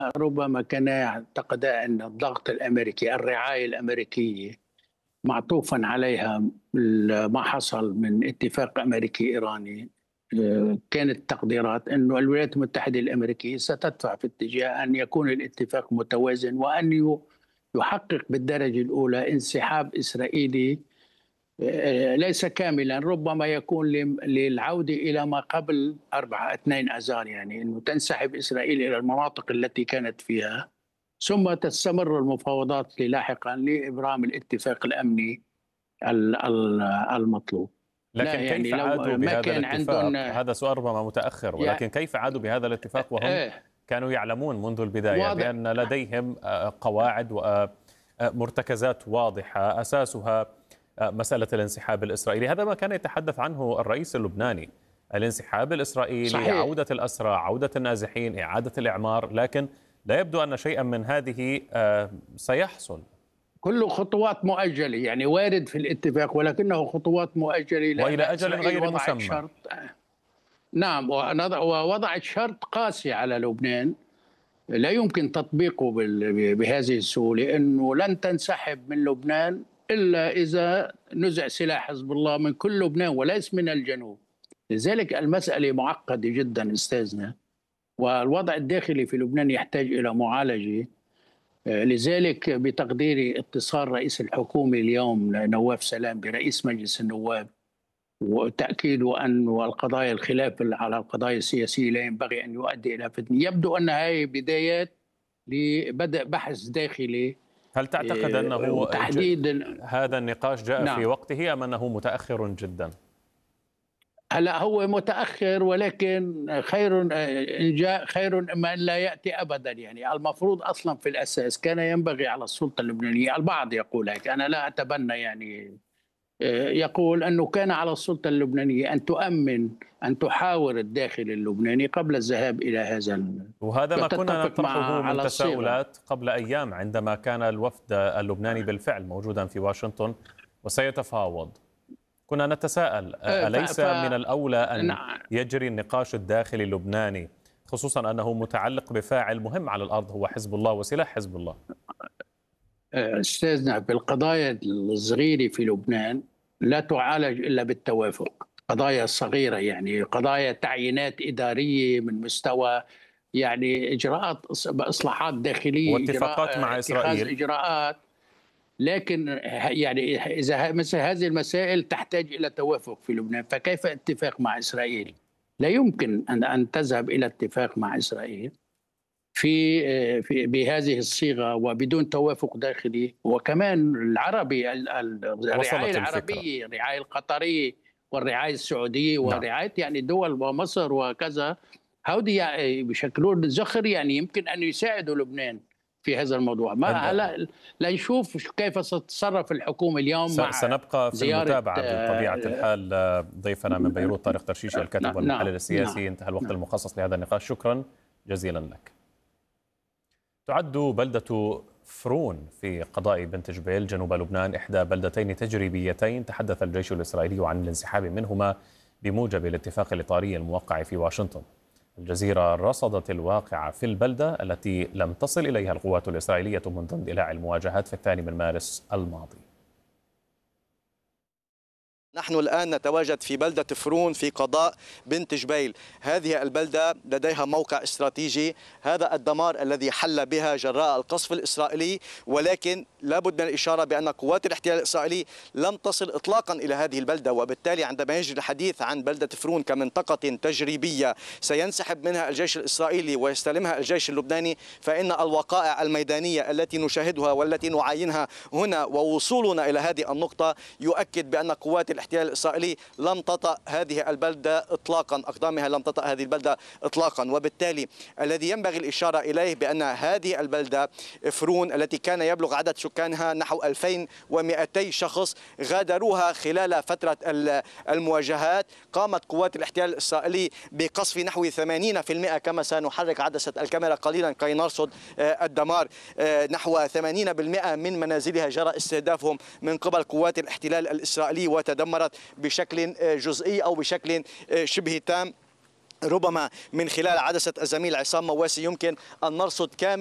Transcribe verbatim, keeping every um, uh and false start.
ربما كان يعتقد أن الضغط الأمريكي، الرعاية الأمريكية معطوفا عليها ما حصل من اتفاق أمريكي إيراني. آه، كانت تقديرات أن الولايات المتحدة الأمريكية ستدفع في اتجاه أن يكون الاتفاق متوازن، وأن ي- يحقق بالدرجة الأولى انسحاب إسرائيلي آه، ليس كاملا، ربما يكون لم- للعودة إلى ما قبل أربعة اثنين أذار، يعني أنه تنسحب إسرائيل إلى المناطق التي كانت فيها، ثم تستمر المفاوضات لاحقا لإبرام الاتفاق الأمني ال- ال- المطلوب. لا لكن يعني كيف لو عادوا ما بهذا كان عندهم الاتفاق؟ هذا سؤال ربما متأخر، ولكن يعني كيف عادوا بهذا الاتفاق وهم ايه كانوا يعلمون منذ البداية واضح. بأن لديهم آه، قواعد ومرتكزات واضحة أساسها آه، مسألة الانسحاب الإسرائيلي؟ هذا ما كان يتحدث عنه الرئيس اللبناني، الانسحاب الإسرائيلي، صحيح، عودة الأسرى، عودة النازحين، إعادة الإعمار، لكن لا يبدو أن شيئا من هذه آه، سيحصل. كله خطوات مؤجلة، يعني وارد في الاتفاق ولكنه خطوات مؤجلة لأن وإلى أجل إسرائيل غير وضعت مسمى. شرط. نعم، ونض- ووضعت شرط قاسي على لبنان لا يمكن تطبيقه بال- بهذه السهولة، أنه لن تنسحب من لبنان إلا إذا نزع سلاح حزب الله من كل لبنان وليس من الجنوب. لذلك المسألة معقدة جدا أستاذنا، والوضع الداخلي في لبنان يحتاج إلى معالجة. آه، لذلك بتقديري اتصال رئيس الحكومة اليوم نواف سلام برئيس مجلس النواب وتأكيد أن القضايا الخلاف على القضايا السياسية لا ينبغي أن يؤدي إلى فتنة، يبدو أن هذه بدايات لبدء بحث داخلي. هل تعتقد آه، أنه ج... وتحديد. هذا النقاش جاء في نعم، وقته أم أنه متأخر جدا؟ هلا هو متأخر، ولكن خير إن جاء خير ما أن لا يأتي أبدا. يعني المفروض أصلا في الأساس كان ينبغي على السلطة اللبنانية، البعض يقول هيك، أنا لا أتبنى يعني، يقول أنه كان على السلطة اللبنانية أن تؤمن، أن تحاور الداخل اللبناني قبل الذهاب إلى هذا ال... وهذا ما كنا وتتفق نطرحه مع من على الصيغة. تساؤلات قبل أيام عندما كان الوفد اللبناني بالفعل موجودا في واشنطن وسيتفاوض. كنا نتساءل آه، ف... أليس ف... من الأولى أن نعم. يجري النقاش الداخلي اللبناني، خصوصا أنه متعلق بفاعل مهم على الأرض هو حزب الله وسلاح حزب الله؟ أستاذنا، في القضايا الصغيرة في لبنان لا تعالج إلا بالتوافق. قضايا صغيرة يعني قضايا تعيينات إدارية من مستوى، يعني إجراءات إصلاحات داخلية، إجراء واتفاقات مع اتخاذ إسرائيل. إجراءات. لكن يعني إذا مثل هذه المسائل تحتاج إلى توافق في لبنان، فكيف اتفاق مع إسرائيل؟ لا يمكن أن أن تذهب إلى اتفاق مع إسرائيل في في بهذه الصيغه وبدون توافق داخلي. وكمان العربي ال- ال- الرعايه وصلت الفكرة. العربيه، الرعايه القطريه والرعايه السعوديه نعم. ورعايه يعني دول ومصر وكذا، هودي يعني بيشكلون زخر، يعني يمكن ان يساعدوا لبنان في هذا الموضوع. ما هلا لنشوف كيف ستتصرف الحكومه اليوم مع سنبقى في زياره. المتابعة بطبيعة الحال. ضيفنا من بيروت طارق ترشيشي الكاتب نعم نعم والمحلل السياسي. نعم انتهى الوقت نعم. المخصص لهذا النقاش، شكرا جزيلا لك. تعد بلدة فرون في قضاء بنت جبيل جنوب لبنان إحدى بلدتين تجريبيتين تحدث الجيش الإسرائيلي عن الانسحاب منهما بموجب الاتفاق الإطاري الموقع في واشنطن. الجزيرة رصدت الواقع في البلدة التي لم تصل إليها القوات الإسرائيلية منذ اندلاع المواجهات في الثاني من مارس الماضي. نحن الآن نتواجد في بلدة فرون في قضاء بنت جبيل. هذه البلدة لديها موقع استراتيجي، هذا الدمار الذي حل بها جراء القصف الإسرائيلي، ولكن لابد من الإشارة بأن قوات الاحتلال الإسرائيلي لم تصل إطلاقا إلى هذه البلدة، وبالتالي عندما يجري الحديث عن بلدة فرون كمنطقة تجريبية سينسحب منها الجيش الإسرائيلي ويستلمها الجيش اللبناني، فإن الوقائع الميدانية التي نشاهدها والتي نعاينها هنا ووصولنا إلى هذه النقطة يؤكد بأن قوات الاحتلال الإسرائيلي لم تطأ هذه البلدة إطلاقا، أقدامها لم تطأ هذه البلدة إطلاقا. وبالتالي الذي ينبغي الإشارة إليه بأن هذه البلدة فرون التي كان يبلغ عدد سكانها نحو ألفين ومئتي شخص غادروها خلال فترة المواجهات. قامت قوات الاحتلال الإسرائيلي بقصف نحو ثمانين بالمئة، كما سنحرك عدسة الكاميرا قليلا كي نرصد الدمار، نحو ثمانين بالمئة من منازلها جرى استهدافهم من قبل قوات الاحتلال الإسرائيلي وتدمرت بشكل جزئي أو بشكل شبه تام. ربما من خلال عدسة الزميل عصام مواسي يمكن أن نرصد كامل